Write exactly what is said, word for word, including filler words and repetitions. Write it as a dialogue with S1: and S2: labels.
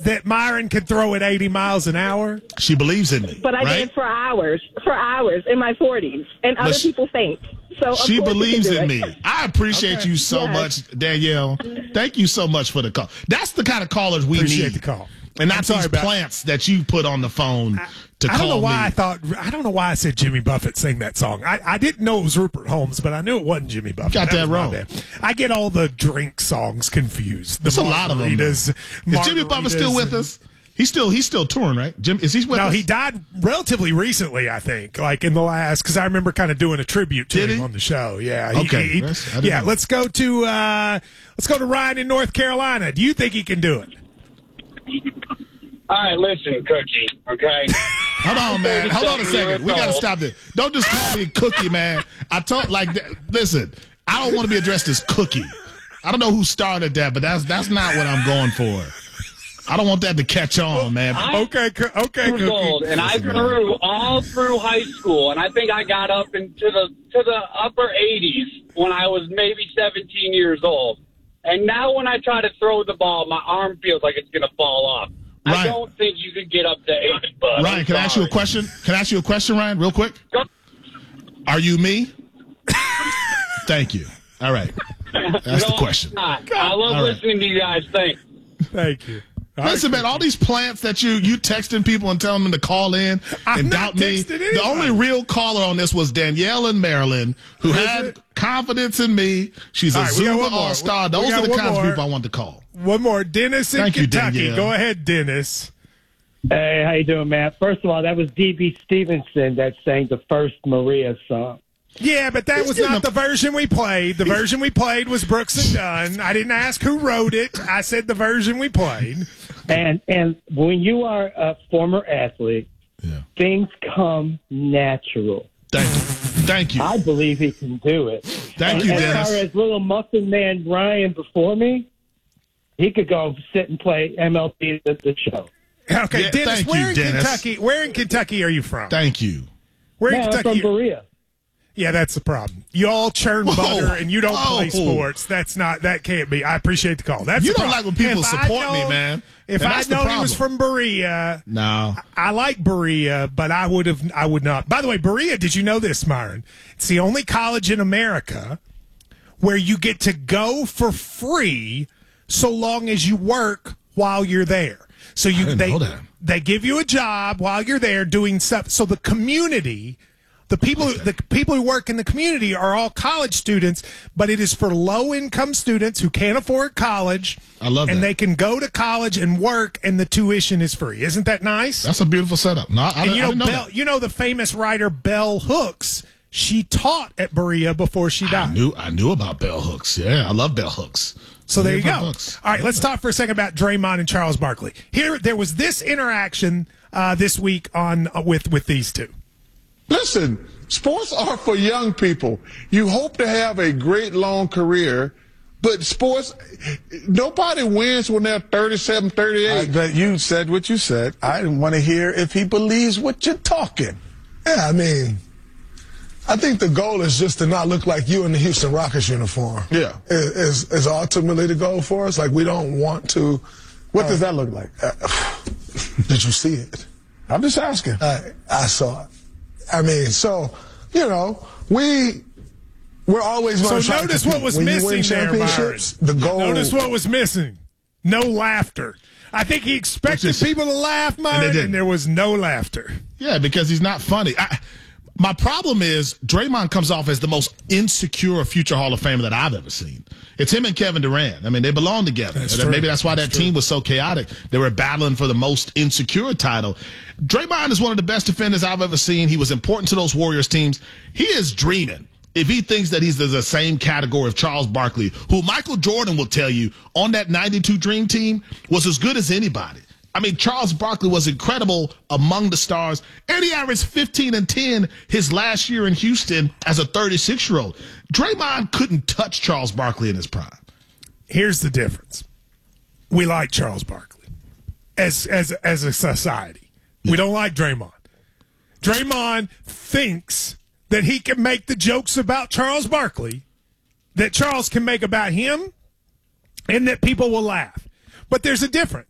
S1: that Myron can throw at eighty miles an hour?
S2: She believes in me.
S3: But I
S2: right?
S3: did for hours, for hours in my forties, and other
S2: Listen,
S3: people think. So of
S2: she
S3: course you
S2: believes
S3: can
S2: in
S3: do
S2: me.
S3: it.
S2: I appreciate
S1: Okay.
S2: you so
S3: Yes.
S2: much, Danielle. Thank you so much for the call. That's the kind of callers we
S1: Appreciate
S2: need.
S1: the call.
S2: And
S1: I'm
S2: not
S1: sorry
S2: these
S1: about-
S2: plants that you put on the phone to
S1: I
S2: call
S1: don't know why
S2: me.
S1: I thought I don't know why I said Jimmy Buffett sang that song. I, I didn't know it was Rupert Holmes, but I knew it wasn't Jimmy Buffett.
S2: Got that
S1: was my
S2: wrong.
S1: bad. I get all the drink songs confused. The
S2: There's a lot of them. though.
S1: margaritas,
S2: Is Jimmy Buffett still
S1: margaritas
S2: with
S1: and-
S2: us? He's still he's still touring, right? Jim, is he with
S1: No,
S2: us?
S1: he died relatively recently, I think, like in the last, because I remember kind of doing a tribute to
S2: Did
S1: him
S2: he?
S1: on the show. Yeah. He-
S2: Okay.
S1: he-
S2: That's- I didn't
S1: yeah.
S2: know.
S1: Let's go to uh, let's go to Ryan in North Carolina. Do you think he can do it?
S4: All right, listen, Cookie, okay?
S2: Hold on, man. Hold on a second. We got to stop this. Don't just call me Cookie, man. I told like, that. Listen, I don't want to be addressed as Cookie. I don't know who started that, but that's that's not what I'm going for. I don't want that to catch on, man.
S1: Okay. co- Okay.
S4: years
S1: Cookie.
S4: old, and I grew all through high school, and I think I got up into the to the upper eighties when I was maybe seventeen years old. And now when I try to throw the ball, my arm feels like it's going to fall off. I
S2: Ryan.
S4: don't think you could get up to eighty, bud.
S2: Ryan,
S4: I'm
S2: can I ask you a
S4: sorry.
S2: question? Can I ask you a question, Ryan, real quick?
S4: Go-
S2: Are you me? Thank you. All right. That's the
S4: No,
S2: question.
S4: I'm not. I love
S2: All right.
S4: listening to you guys. Thanks.
S1: Thank you. All
S2: Listen,
S1: right,
S2: man, all these plants that you you texting people and telling them to call in
S1: I'm
S2: and
S1: not
S2: doubt me.
S1: texting
S2: The
S1: anybody.
S2: only real caller on this was Danielle in Maryland, who
S1: Is
S2: had
S1: it?
S2: confidence in me. She's a
S1: All right, we got
S2: Zuma
S1: one more.
S2: All Star.
S1: We- we
S2: Those
S1: got
S2: are the
S1: one
S2: kinds
S1: more.
S2: of people I want to call.
S1: One more. Dennis in
S2: Thank you,
S1: Kentucky.
S2: Danielle.
S1: Go ahead, Dennis.
S5: Hey, how you doing, Matt? First of all, that was D B Stevenson that sang the first Maria song.
S1: Yeah, but that
S2: He's
S1: was
S2: getting
S1: not
S2: a-
S1: the version we played. The version we played was Brooks and Dunn. I didn't ask who wrote it. I said the version we played.
S5: And and when you are a former athlete,
S2: Yeah.
S5: things come natural.
S2: Thank you. Thank you.
S5: I believe he can do it.
S2: Thank
S5: and
S2: you,
S5: as
S2: Dennis.
S5: far as little muffin man Ryan before me, he could go sit and play M L B at the show.
S1: Okay,
S2: Yeah,
S1: Dennis,
S2: thank
S1: where
S2: you,
S1: in
S2: Dennis.
S1: Kentucky? Where in Kentucky are you from?
S2: Thank you.
S1: Where in
S5: Man, I'm from
S1: Kentucky?
S5: Berea.
S1: Yeah, that's the problem. You all churn
S2: Whoa.
S1: butter and you don't play
S2: Whoa.
S1: sports. That's not. That can't be. I appreciate the call. That's
S2: You
S1: the
S2: don't
S1: problem.
S2: like when people
S1: If I'd
S2: support me,
S1: known-
S2: man.
S1: If
S2: And
S1: I'd
S2: that's the
S1: known he was
S2: problem.
S1: from Berea,
S2: No.
S1: I like Berea, but I would have. I would not. By the way, Berea. Did you know this, Myron? It's the only college in America where you get to go for free so long as you work while you're there. So you
S2: didn't
S1: they
S2: know that.
S1: they give you a job while you're there doing stuff. So the community, the people who, the people who work in the community are all college students, but it is for low income students who can't afford college.
S2: I love
S1: and
S2: that.
S1: they can go to college and work, and the tuition is free. Isn't that nice?
S2: That's a beautiful setup. No, I, I,
S1: And you
S2: I
S1: know,
S2: didn't know
S1: Bell,
S2: that.
S1: you know the famous writer Bell Hooks. She taught at Berea before she
S2: I
S1: died.
S2: knew I knew about bell hooks. Yeah, I love bell hooks.
S1: So there you
S2: Bell
S1: go.
S2: hooks.
S1: All right, let's talk for a second about Draymond and Charles Barkley. Here, there was this interaction uh, this week on uh, with with these two.
S6: Listen, sports are for young people. You hope to have a great long career, but sports, nobody wins when they're thirty-seven,
S7: Uh,
S6: thirty-eight.
S7: but you said what you said. I want to hear if he believes what you're talking.
S8: Yeah, I mean, I think the goal is just to not look like you in the Houston Rockets uniform.
S6: Yeah.
S8: Is, is, is ultimately the goal for us. Like, we don't want to.
S7: What
S8: uh,
S7: does that look like?
S8: Uh, did you see it?
S7: I'm just asking.
S8: I, I saw it. I mean, so, you know, we, we're always going to
S1: So
S8: try to
S1: notice
S8: compete.
S1: what was
S8: when you
S1: missing
S8: win
S1: there, Byron.
S8: championships, the goal.
S1: Notice what was missing. No laughter. I think he expected
S2: Which is-
S1: people to laugh, Myron, and,
S2: didn't.
S1: there was no laughter.
S2: Yeah, because he's not funny. I, my problem is Draymond comes off as the most insecure future Hall of Famer that I've ever seen. It's him and Kevin Durant. I mean, they belong together.
S1: That's
S2: And
S1: true.
S2: maybe that's why that
S1: That's
S2: team
S1: true.
S2: was so chaotic. They were battling for the most insecure title. Draymond is one of the best defenders I've ever seen. He was important to those Warriors teams. He is dreaming if he thinks that he's the same category of Charles Barkley, who Michael Jordan will tell you on that ninety-two Dream Team was as good as anybody. I mean, Charles Barkley was incredible among the stars, and he averaged fifteen and ten his last year in Houston as a thirty-six-year-old. Draymond couldn't touch Charles Barkley in his prime.
S1: Here's the difference. We like Charles Barkley as as as a society. We don't like Draymond. Draymond thinks that he can make the jokes about Charles Barkley that Charles can make about him and that people will laugh. But there's a difference.